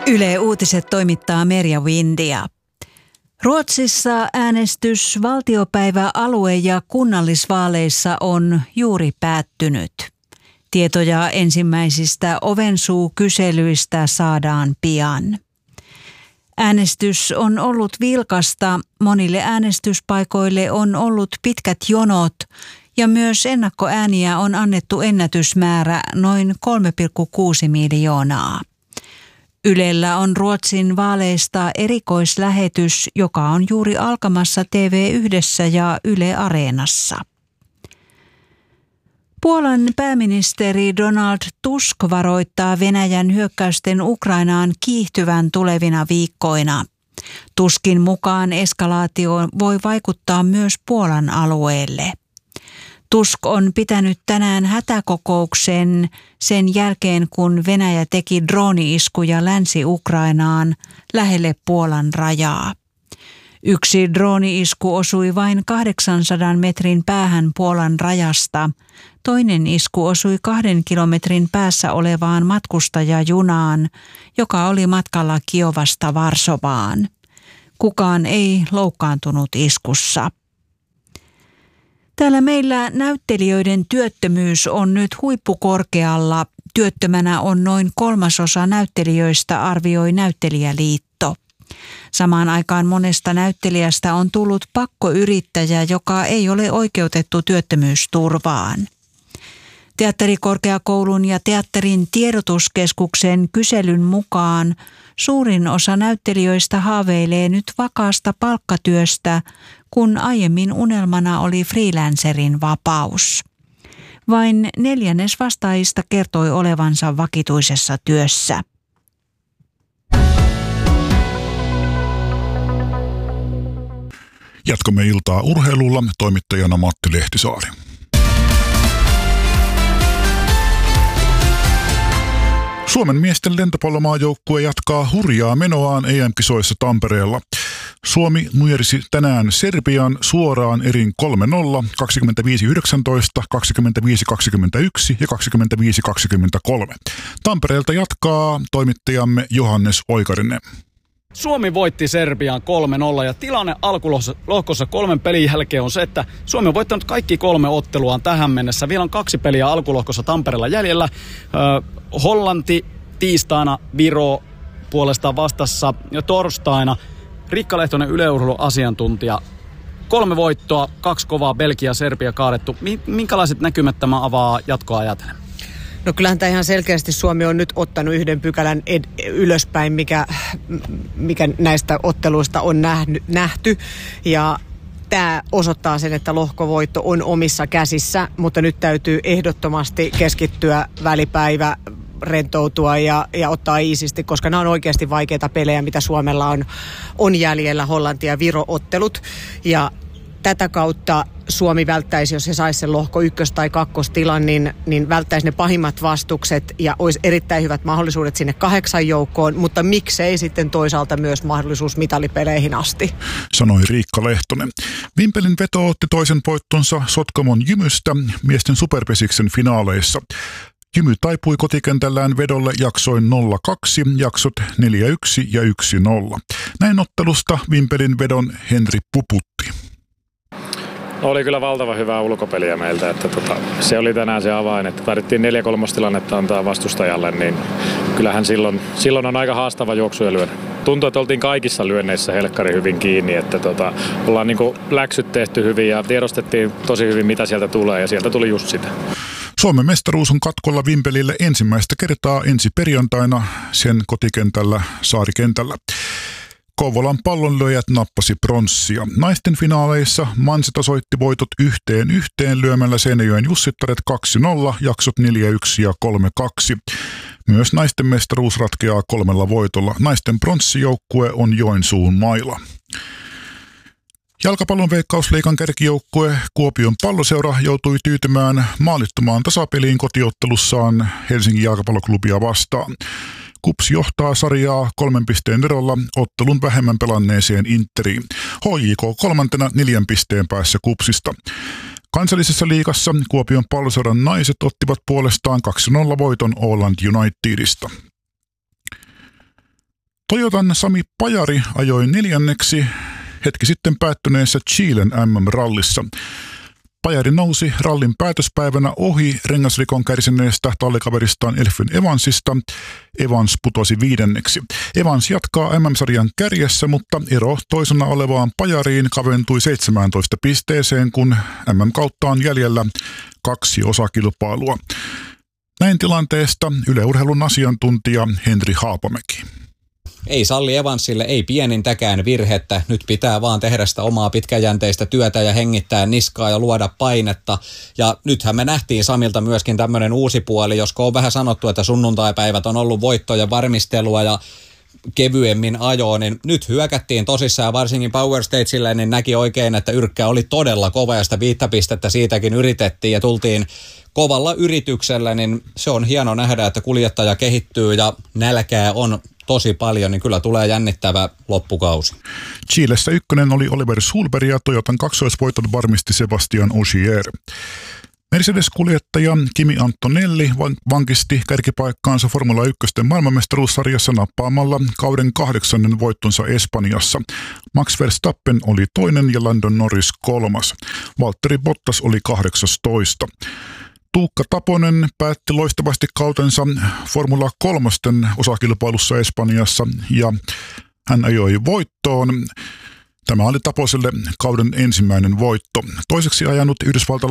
Yle Uutiset toimittaa Merja Windia. Ruotsissa äänestys valtiopäivä-, alue- ja kunnallisvaaleissa on juuri päättynyt. Tietoja ensimmäisistä ovensuukyselyistä saadaan pian. Äänestys on ollut vilkasta, monille äänestyspaikoille on ollut pitkät jonot ja myös ennakkoääniä on annettu ennätysmäärä noin 3,6 miljoonaa. Ylellä on Ruotsin vaaleista erikoislähetys, joka on juuri alkamassa TV1 ja Yle Areenassa. Puolan pääministeri Donald Tusk varoittaa Venäjän hyökkäysten Ukrainaan kiihtyvän tulevina viikkoina. Tuskin mukaan eskalaatio voi vaikuttaa myös Puolan alueelle. Tusk on pitänyt tänään hätäkokouksen sen jälkeen, kun Venäjä teki drooni-iskuja Länsi-Ukrainaan lähelle Puolan rajaa. Yksi drooni-isku osui vain 800 metrin päähän Puolan rajasta. Toinen isku osui 2 kilometrin päässä olevaan matkustajajunaan, joka oli matkalla Kiovasta Varsovaan. Kukaan ei loukkaantunut iskussa. Täällä meillä näyttelijöiden työttömyys on nyt huippukorkealla. Työttömänä on noin 1/3 näyttelijöistä, arvioi Näyttelijäliitto. Samaan aikaan monesta näyttelijästä on tullut pakkoyrittäjä, joka ei ole oikeutettu työttömyysturvaan. Teatterikorkeakoulun ja teatterin tiedotuskeskuksen kyselyn mukaan suurin osa näyttelijöistä haaveilee nyt vakaasta palkkatyöstä, kun aiemmin unelmana oli freelancerin vapaus. Vain 1/4 vastaajista kertoi olevansa vakituisessa työssä. Jatkamme iltaa urheilulla, toimittajana Matti Lehtisaari. Suomen miesten lentopallomaajoukkue jatkaa hurjaa menoaan EM-kisoissa Tampereella. Suomi nujersi tänään Serbian suoraan erin 3-0, 25-19, 25-21 ja 25-23. Tampereelta jatkaa toimittajamme Johannes Oikarinen. Suomi voitti Serbian 3-0 ja tilanne alkulohkossa 3 pelin jälkeen on se, että Suomi on voittanut kaikki 3 otteluaan tähän mennessä. Vielä on 2 peliä alkulohkossa Tampereella jäljellä. Hollanti tiistaina, Viro puolestaan vastassa ja torstaina. Rikka Lehtonen, Yle Urheilun asiantuntija. 3 voittoa, 2 kovaa, Belgia, Serbia kaadettu. Minkälaiset näkymät tämä avaa jatkoa ajatellen? No kyllähän tämä ihan selkeästi Suomi on nyt ottanut 1 pykälän ylöspäin, mikä näistä otteluista on nähty. Ja tämä osoittaa sen, että lohkovoitto on omissa käsissä, mutta nyt täytyy ehdottomasti keskittyä välipäivä, rentoutua ja ottaa iisisti, koska nämä on oikeasti vaikeita pelejä, mitä Suomella on jäljellä, Hollanti- ja Viro-ottelut. Ja tätä kautta Suomi välttäisi, jos he saisi sen lohko 1- tai 2-tilan, niin välttäisi ne pahimmat vastukset ja olisi erittäin hyvät mahdollisuudet sinne 8 joukkoon, mutta miksei sitten toisaalta myös mahdollisuus mitalipeleihin asti. Sanoi Riikka Lehtonen. Vimpelin veto otti toisen voittonsa Sotkamon Jymystä miesten superpesiksen finaaleissa. Jymy taipui kotikentällään vedolle jaksoin 0-2, jaksot 4-1 ja 1-0. Näin ottelusta Vimpelin vedon Henri Puputti. Oli kyllä valtavan hyvää ulkopeliä meiltä, että se oli tänään se avain, että tarvittiin 4-3 tilannetta antaa vastustajalle, niin kyllähän silloin on aika haastava juoksu ja lyödä. Tuntui, että oltiin kaikissa lyönneissä helkkari hyvin kiinni, että ollaan niinku läksyt tehty hyvin ja tiedostettiin tosi hyvin mitä sieltä tulee ja sieltä tuli just sitä. Suomen mestaruus on katkolla Vimpelille ensimmäistä kertaa ensi perjantaina sen kotikentällä Saarikentällä. Kouvolan pallonlyöjät nappasi pronssia. Naisten finaaleissa Mansi tasoitti voitot 1-1 lyömällä Seinäjoen Jussittaret 2-0, jaksot 4-1 ja 3-2. Myös naisten mestaruus ratkeaa 3 voitolla. Naisten pronssijoukkue on Joensuun maila. Jalkapallon Veikkausliigan kärkijoukkue Kuopion Palloseura joutui tyytymään maalittomaan tasapeliin kotiottelussaan Helsingin jalkapalloklubia vastaan. KuPS johtaa sarjaa 3 pisteen erolla ottelun vähemmän pelanneeseen Interiin. HJK 3. 4 pisteen päässä KuPSista. Kansallisessa liigassa Kuopion Palloseuran naiset ottivat puolestaan 2-0 voiton Åland Unitedista. Toyotan Sami Pajari ajoi 4. hetki sitten päättyneessä Chilen MM-rallissa. Pajari nousi rallin päätöspäivänä ohi rengasrikon kärsineestä tallikaveristaan Elfyn Evansista. Evans putosi 5. Evans jatkaa MM-sarjan kärjessä, mutta ero toisena olevaan Pajariin kaventui 17 pisteeseen, kun MM-kautta on jäljellä 2 osakilpailua. Näin tilanteesta Yle Urheilun asiantuntija Henri Haapamäki. Ei salli Evansille, ei pienintäkään virhettä. Nyt pitää vaan tehdä sitä omaa pitkäjänteistä työtä ja hengittää niskaa ja luoda painetta. Ja nythän me nähtiin Samilta myöskin tämmöinen uusi puoli, josko on vähän sanottu, että sunnuntaipäivät on ollut voittojen varmistelua ja kevyemmin ajoa, niin nyt hyökättiin tosissaan, varsinkin Power Stagelle, niin näki oikein, että yrkkä oli todella kova ja sitä 5 pistettä siitäkin yritettiin ja tultiin kovalla yrityksellä, niin se on hieno nähdä, että kuljettaja kehittyy ja nälkää on tosi paljon, niin kyllä tulee jännittävä loppukausi. Chilessä 1 oli Oliver Sulberg ja Toyotan kaksoisvoiton varmisti Sebastian Ogier. Mercedes-kuljettaja Kimi Antonelli vankisti kärkipaikkaansa Formula 1 maailmanmestaruussarjassa nappaamalla kauden 8. voittonsa Espanjassa. Max Verstappen oli 2. ja Lando Norris 3. Valtteri Bottas oli 18. Tuukka Taponen päätti loistavasti kautensa Formula 3 osakilpailussa Espanjassa ja hän ajoi voittoon. Tämä oli Taposelle kauden ensimmäinen voitto. Toiseksi ajanut